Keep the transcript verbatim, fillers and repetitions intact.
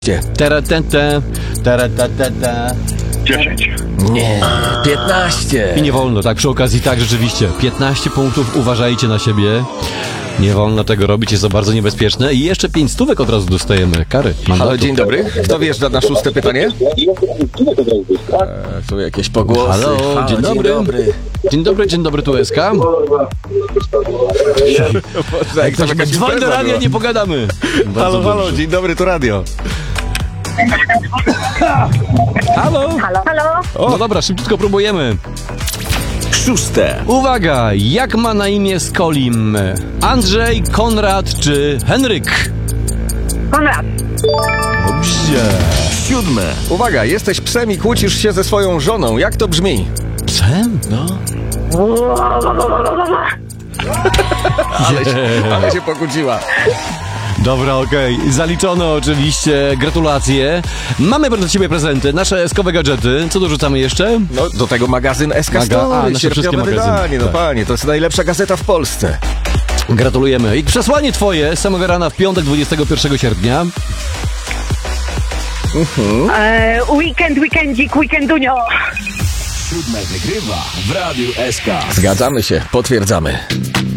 Teretete, teretetete. dziesięć. Nie, piętnaście. I nie wolno, tak przy okazji, tak rzeczywiście. piętnaście punktów, uważajcie na siebie. Nie wolno tego robić, jest to bardzo niebezpieczne. I jeszcze pięć stówek od razu dostajemy. Kary. Halo, dzień dobry. Kto wjeżdża na szóste pytanie? Eee, tu jakieś pogłosy. Halo, Halo, dzień dobry. Dzień dobry. Dzień dobry, dzień dobry, tu S K. Jak to jakaś Dzwoń do impreza radia, była. nie pogadamy. Halo, Bardzo halo, dobrze. dzień dobry, tu radio. Halo. Halo, halo. No dobra, szybciutko próbujemy. Szóste. Uwaga, jak ma na imię Skolim? Andrzej, Konrad czy Henryk? Konrad. Dobrze. Siódme. Uwaga, jesteś psem i kłócisz się ze swoją żoną. Jak to brzmi? Psem? No. Ale się, ale się pokłóciła. Dobra, okej. Zaliczone oczywiście. Gratulacje. Mamy dla ciebie prezenty, nasze eskowe gadżety. Co dorzucamy jeszcze? No, do tego magazyn S K Maga- a, Story, nasze sierpniowe wszystkie magazyny. wydanie. No Tak. panie, to jest najlepsza gazeta w Polsce. Gratulujemy. I przesłanie twoje z samego rana w piątek, dwudziestego pierwszego sierpnia. E, weekend, weekendzik, weekendunio. Siódme wygrywa w Radiu S K. Zgadzamy się, potwierdzamy.